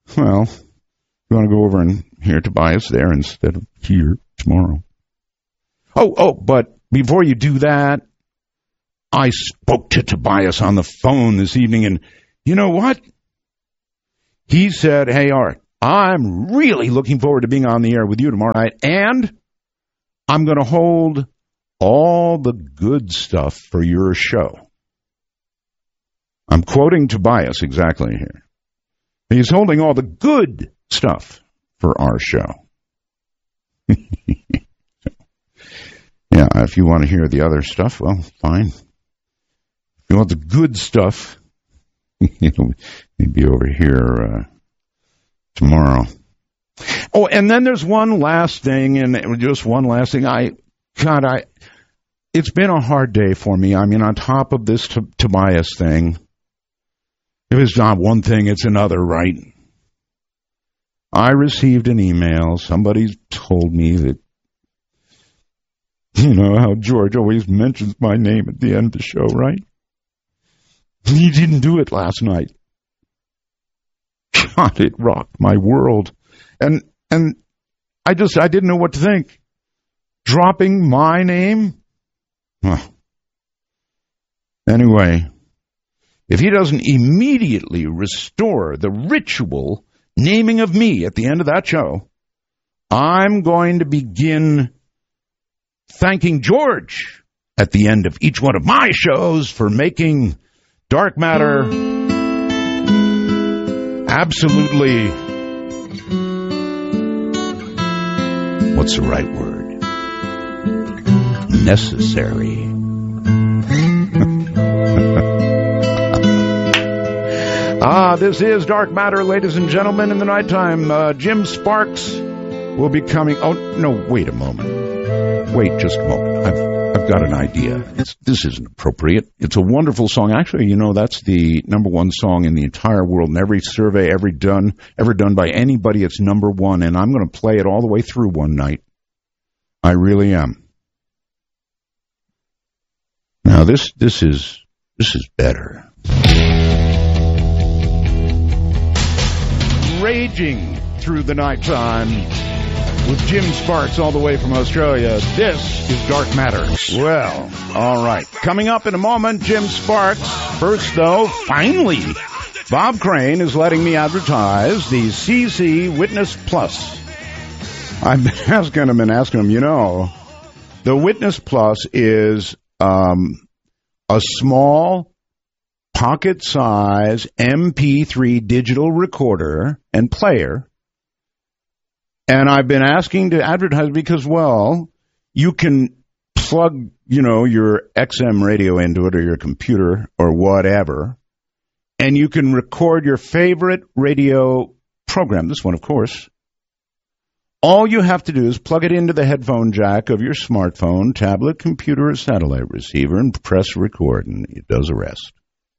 Well, you want to go over and hear Tobias there instead of here tomorrow. Oh, oh, but before you do that, I spoke to Tobias on the phone this evening, and you know what? He said, hey, Art, I'm really looking forward to being on the air with you tomorrow night, and I'm going to hold all the good stuff for your show. I'm quoting Tobias exactly here. He's holding all the good stuff for our show. Yeah, if you want to hear the other stuff, well, fine. If you want the good stuff, you'll be over here uh, tomorrow. Oh, and then there's one last thing, and just one last thing. I, God, I, it's been a hard day for me. I mean, on top of this t- Tobias thing, if it's not one thing, it's another, right? I received an email. Somebody told me that, you know, how George always mentions my name at the end of the show, right? He didn't do it last night. God, it rocked my world. And and I just, I didn't know what to think. Dropping my name? Huh. Anyway, if he doesn't immediately restore the ritual naming of me at the end of that show, I'm going to begin thanking George at the end of each one of my shows for making Dark Matter absolutely, what's the right word? Necessary. Ah, this is Dark Matter, ladies and gentlemen, in the nighttime. Uh, Jim Sparks will be coming. Oh, no, wait a moment. Wait just a moment. I've I've got an idea. It's, this isn't appropriate. It's a wonderful song. Actually, you know, that's the number one song in the entire world. In every survey ever done, ever done by anybody, it's number one. And I'm going to play it all the way through one night. I really am. Now, this this is this is better. Raging through the nighttime with Jim Sparks all the way from Australia. This is Dark Matter. Well, all right. Coming up in a moment, Jim Sparks. First, though, finally, Bob Crane is letting me advertise the C C Witness Plus. I've been asking him and asking him, you know, the Witness Plus is um, a small pocket-size M P three digital recorder and player. And I've been asking to advertise because, well, you can plug, you know, your X M radio into it or your computer or whatever, and you can record your favorite radio program, this one, of course. All you have to do is plug it into the headphone jack of your smartphone, tablet, computer, or satellite receiver and press record, and it does the rest.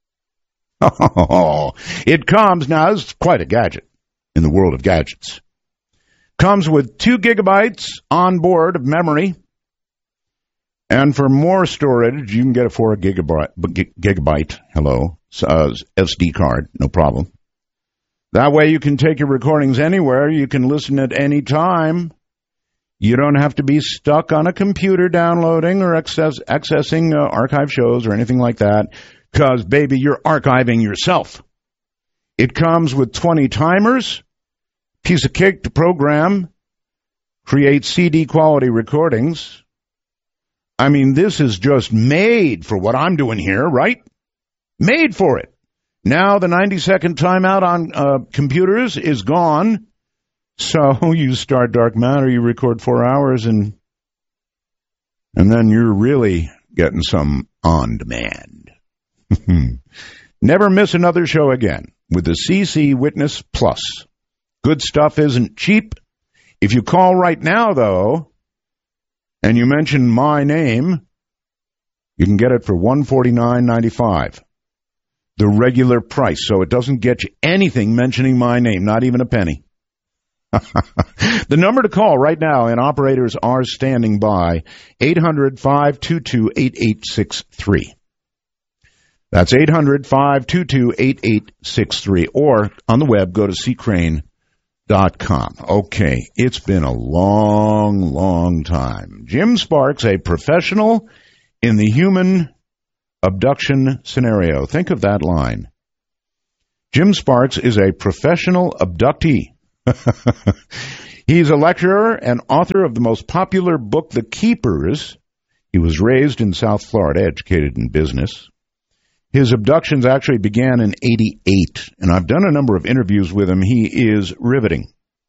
Oh, it comes, now, it's quite a gadget in the world of gadgets. Comes with two gigabytes on board of memory. And for more storage, you can get it for a gigabyte, gigabyte hello, uh, S D card, no problem. That way you can take your recordings anywhere. You can listen at any time. You don't have to be stuck on a computer downloading or access, accessing uh, archive shows or anything like that. Because, baby, you're archiving yourself. It comes with twenty timers. Piece of cake to program, create C D quality recordings. I mean, this is just made for what I'm doing here, right? Made for it. Now the ninety second timeout on uh, computers is gone. So you start Dark Matter, you record four hours, and and then you're really getting some on demand. Never miss another show again with the C C Witness Plus. Good stuff isn't cheap. If you call right now, though, and you mention my name, you can get it for one hundred forty-nine dollars and ninety-five cents, the regular price. So it doesn't get you anything mentioning my name, not even a penny. The number to call right now, and operators are standing by, eight hundred, five two two, eight eight six three. That's eight hundred, five two two, eight eight six three. Or on the web, go to c crane dot com. Okay, it's been a long, long time. Jim Sparks, a professional in the human abduction scenario. Think of that line. Jim Sparks is a professional abductee. He's a lecturer and author of the most popular book, The Keepers. He was raised in South Florida, educated in business. His abductions actually began in eighty-eight, and I've done a number of interviews with him. He is riveting.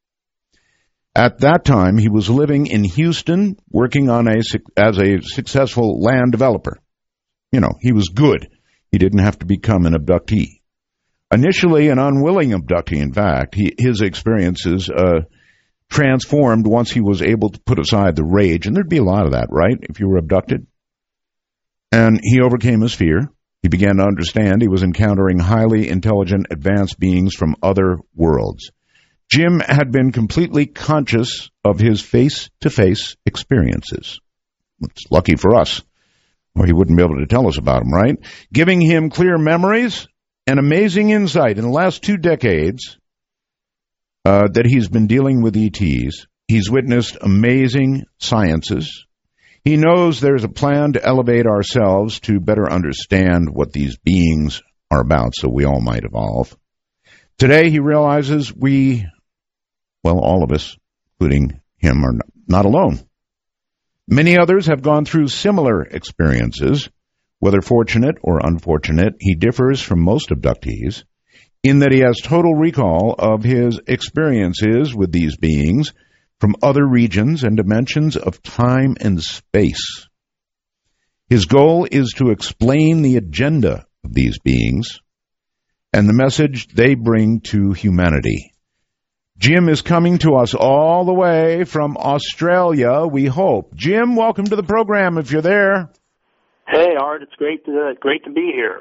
At that time, he was living in Houston, working on a as a successful land developer. You know, he was good. He didn't have to become an abductee. Initially an unwilling abductee, in fact, he, his experiences uh, transformed once he was able to put aside the rage, and there'd be a lot of that, right, if you were abducted? And he overcame his fear. He began to understand he was encountering highly intelligent, advanced beings from other worlds. Jim had been completely conscious of his face-to-face experiences. It's lucky for us, or he wouldn't be able to tell us about them, right? Giving him clear memories and amazing insight. In the last two decades uh, that he's been dealing with E Ts, he's witnessed amazing sciences. He knows there's a plan to elevate ourselves to better understand what these beings are about, so we all might evolve. Today, he realizes we, well, all of us, including him, are not alone. Many others have gone through similar experiences. Whether fortunate or unfortunate, he differs from most abductees in that he has total recall of his experiences with these beings from other regions and dimensions of time and space. His goal is to explain the agenda of these beings and the message they bring to humanity. Jim is coming to us all the way from Australia, we hope. Jim, welcome to the program if you're there. Hey, Art, it's great to, uh, great to be here.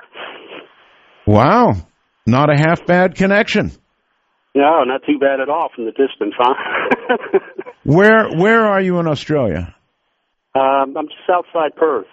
Wow, not a half-bad connection. No, not too bad at all from the distance, huh? Where where are you in Australia? Um, I'm just outside Perth.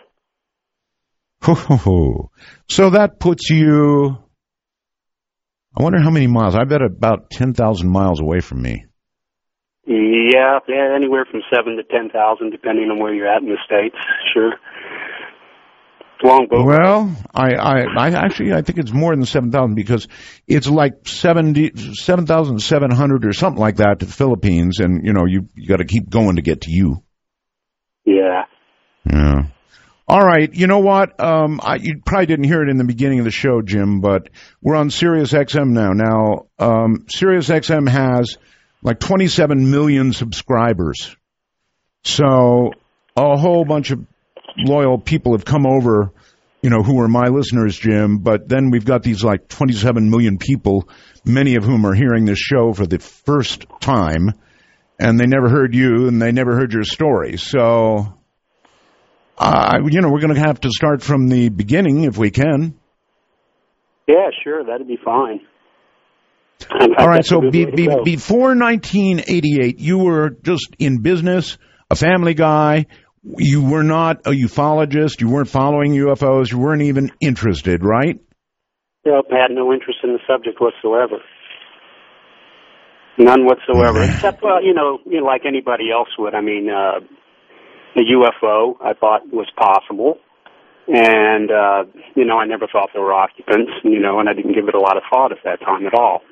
So that puts you, I wonder how many miles. I bet about ten thousand miles away from me. Yeah, yeah, anywhere from seven to ten thousand, depending on where you're at in the States, sure. Long boat. Well, I, I, I actually, I think it's more than seven thousand because it's like seventy, seven thousand seven hundred or something like that to the Philippines, and, you know, you, you got to keep going to get to you. Yeah. Yeah. All right. You know what? Um, I, you probably didn't hear it in the beginning of the show, Jim, but we're on Sirius X M now. Now, um, Sirius X M has like twenty-seven million subscribers. So a whole bunch of loyal people have come over, you know, who are my listeners, Jim, but then we've got these like twenty-seven million people, many of whom are hearing this show for the first time, and they never heard you, and they never heard your story. So, uh, you know, we're going to have to start from the beginning if we can. Yeah, sure, that'd be fine. All right, so be, be, before nineteen eighty-eight, you were just in business, a family guy. You were not a ufologist. You weren't following U F Os. You weren't even interested, right? Yep, had no interest in the subject whatsoever. None whatsoever. Mm-hmm. Except, well, you know, you know, like anybody else would. I mean, uh, the U F O I thought was possible. And, uh, you know, I never thought there were occupants, you know, and I didn't give it a lot of thought at that time at all.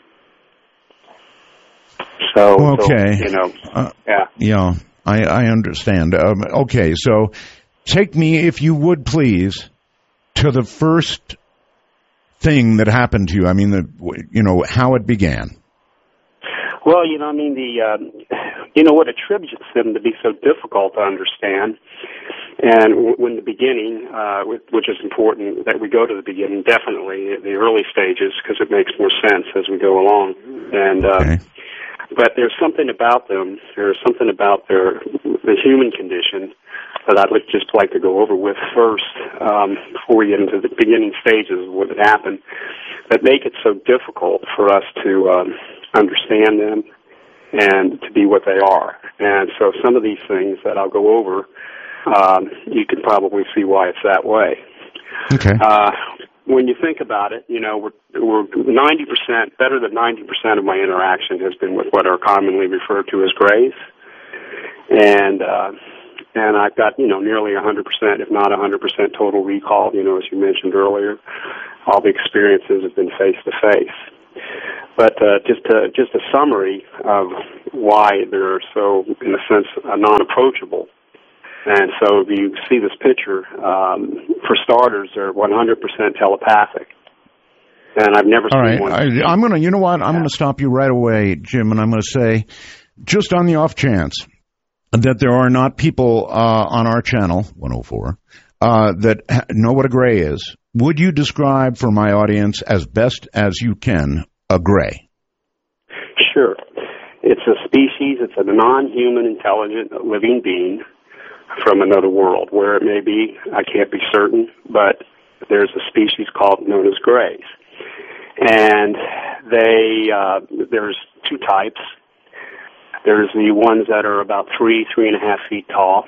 So, okay. so you know, uh, yeah. Yeah. I, I understand. Um, okay, so take me, if you would please, to the first thing that happened to you. I mean, the, you know, how it began. Well, you know, I mean, the, um, you know, what attributes them to be so difficult to understand. And when the beginning, uh, which is important that we go to the beginning, definitely the early stages, because it makes more sense as we go along. And, uh, okay. But there's something about them, there's something about their, the human condition that I'd just like to go over with first, um, before we get into the beginning stages of what had happened, that make it so difficult for us to, um, understand them and to be what they are. And so some of these things that I'll go over, um, you can probably see why it's that way. Okay. Uh, when you think about it, you know, we're, we're ninety percent, better than ninety percent of my interaction has been with what are commonly referred to as grays. And, uh, and I've got, you know, nearly one hundred percent, if not one hundred percent total recall, you know, as you mentioned earlier. All the experiences have been face-to-face. But uh, just a, just a summary of why they're so, in a sense, uh, non-approachable. And so if you see this picture, um, for starters, they're one hundred percent telepathic. And I've never All seen right. one. I, I'm going to, you know what? I'm going to stop you right away, Jim, and I'm going to say, just on the off chance that there are not people uh, on our channel, one oh four, uh, that ha- know what a gray is, would you describe for my audience as best as you can a gray? Sure. It's a species, it's a non-human intelligent living being from another world. Where it may be, I can't be certain, but there's a species called known as grays. And they, uh, there's two types. There's the ones that are about three, three and a half feet tall,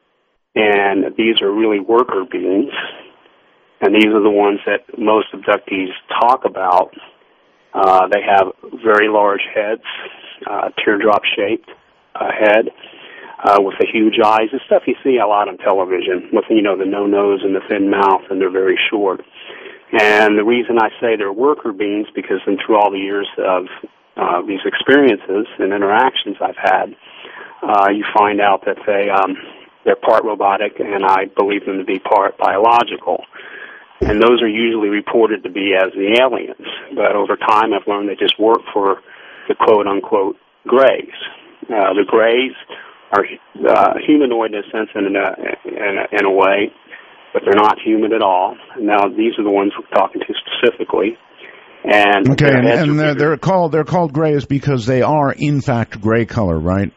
and these are really worker beings. And these are the ones that most abductees talk about. Uh, they have very large heads, uh, teardrop-shaped uh, head, uh, with the huge eyes, the stuff you see a lot on television, with, you know, the no nose and the thin mouth, and they're very short. And the reason I say they're worker beings, because then through all the years of uh, these experiences and interactions I've had, uh, you find out that they, um, they're part robotic, and I believe them to be part biological. And those are usually reported to be as the aliens. But over time, I've learned they just work for the quote-unquote grays. Uh, the grays are uh, humanoid in a sense, and in a, in, a, in a way, but they're not human at all. Now, these are the ones we're talking to specifically. And okay, and, and they're, they're called they're called grays because they are in fact gray color, right?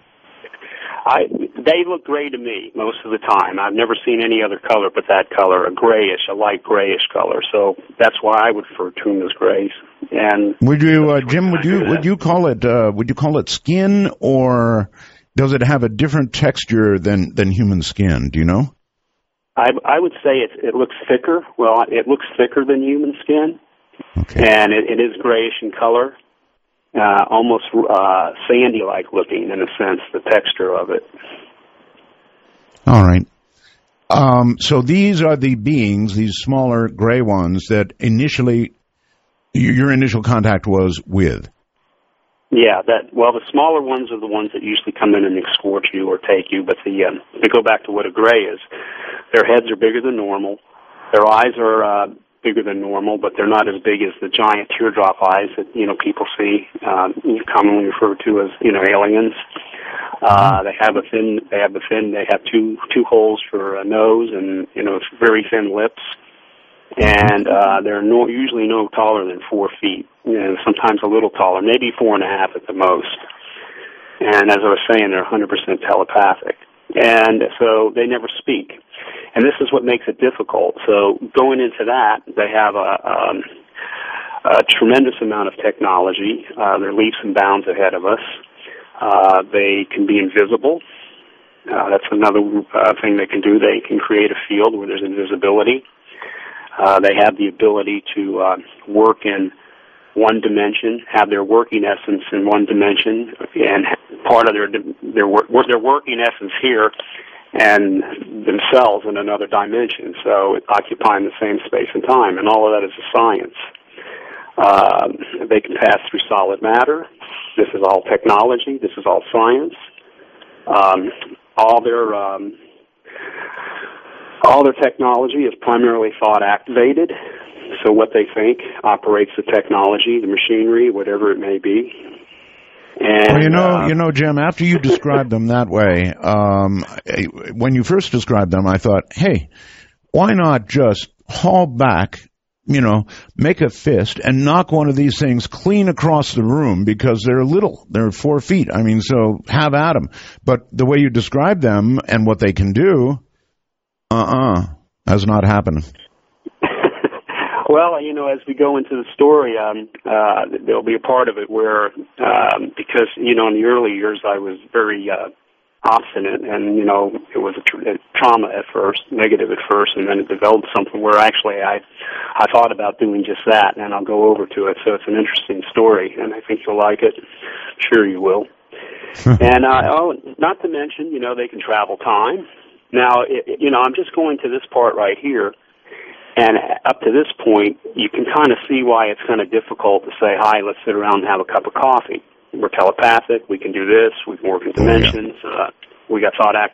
I, they look gray to me most of the time. I've never seen any other color but that color, a grayish, a light grayish color. So that's why I would refer to them as grays. And would you, uh, Jim? Would you would you call it uh, would you call it skin, or does it have a different texture than than human skin? Do you know? I, I would say it, it looks thicker. Well, it looks thicker than human skin, okay. And it, it is grayish in color, uh, almost uh, sandy-like looking in a sense, the texture of it. All right. Um, so these are the beings, these smaller gray ones that initially, your initial contact was with. Yeah, that. Well, the smaller ones are the ones that usually come in and escort you or take you. But the um, to go back to what a gray is, their heads are bigger than normal. Their eyes are uh, bigger than normal, but they're not as big as the giant teardrop eyes that you know people see, um, commonly referred to as you know aliens. Uh, they have a thin. They have the thin. They have two two holes for a nose and you know very thin lips. And uh, they're no, usually no taller than four feet, you know, sometimes a little taller, maybe four and a half at the most. And as I was saying, they're one hundred percent telepathic. And so they never speak. And this is what makes it difficult. So going into that, they have a, um, a tremendous amount of technology. Uh, they're leaps and bounds ahead of us. Uh, they can be invisible. Uh, that's another uh, thing they can do. They can create a field where there's invisibility. Uh, they have the ability to uh, work in one dimension, have their working essence in one dimension, and part of their their work, their working essence here, and themselves in another dimension. So occupying the same space and time, and all of that is a science. Uh, they can pass through solid matter. This is all technology. This is all science. Um, all their um, All their technology is primarily thought activated, so what they think operates the technology, the machinery, whatever it may be. And, well, you know, uh, you know, Jim, after you described them that way, um, when you first described them, I thought, hey, why not just haul back, you know, make a fist and knock one of these things clean across the room because they're little. They're four feet. I mean, so have at them. But the way you describe them and what they can do, Uh-uh. Has not happened. Well, you know, as we go into the story, um, uh, there'll be a part of it where, um, because, you know, in the early years I was very uh, obstinate, and you know, it was a, tra- a trauma at first, negative at first, and then it developed something where actually I, I thought about doing just that, and I'll go over to it. So it's an interesting story, and I think you'll like it. Sure, you will. And uh, oh, not to mention, you know, they can travel time. Now, it, you know, I'm just going to this part right here, and up to this point, you can kind of see why it's kind of difficult to say, "Hi, let's sit around and have a cup of coffee." We're telepathic. We can do this. We can work in dimensions. Uh, we got thought active